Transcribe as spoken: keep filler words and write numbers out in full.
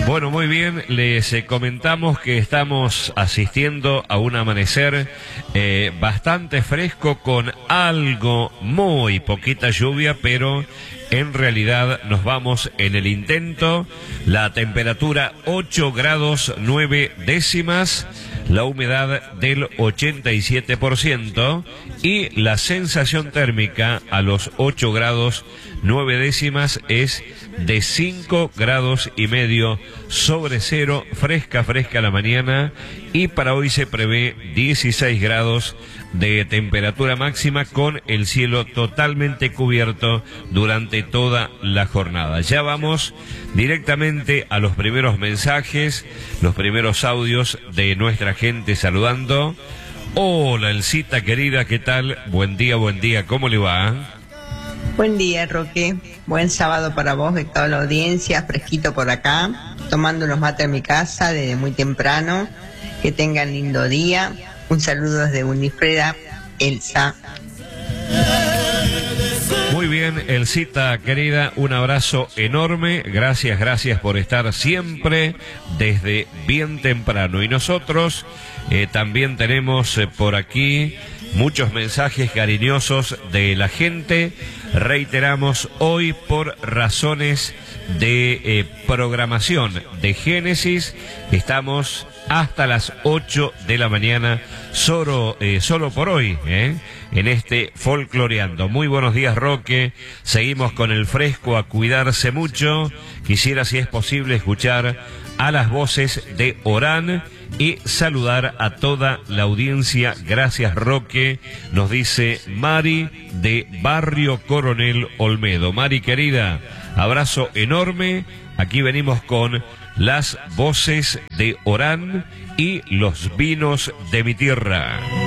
Bueno, muy bien, les eh, comentamos que estamos asistiendo a un amanecer eh, bastante fresco con algo, muy poquita lluvia, pero en realidad nos vamos en el intento. La temperatura ocho grados nueve décimas, la humedad del ochenta y siete por ciento y la sensación térmica a los ocho grados nueve décimas es de cinco grados y medio sobre cero, fresca, fresca la mañana, y para hoy se prevé dieciséis grados de temperatura máxima con el cielo totalmente cubierto durante toda la jornada. Ya vamos directamente a los primeros mensajes, los primeros audios de nuestra gente saludando. Hola, Elcita querida, ¿qué tal? Buen día, buen día, ¿cómo le va? Buen día, Roque. Buen sábado para vos y toda la audiencia. Fresquito por acá, tomando unos mates en mi casa desde muy temprano. Que tengan lindo día. Un saludo desde Winifreda, Elsa. Muy bien, Elcita querida, un abrazo enorme. Gracias, gracias por estar siempre desde bien temprano. Y nosotros eh, también tenemos eh, por aquí muchos mensajes cariñosos de la gente. Reiteramos, hoy por razones de eh, programación de Génesis, estamos hasta las ocho de la mañana, solo, eh, solo por hoy, ¿eh? en este Folcloreando. Muy buenos días, Roque. Seguimos con el fresco, a cuidarse mucho. Quisiera, si es posible, escuchar a las voces de Orán y saludar a toda la audiencia. Gracias, Roque, nos dice Mari de Barrio Coronel Olmedo. Mari querida, abrazo enorme. Aquí venimos con las voces de Orán y los vinos de mi tierra.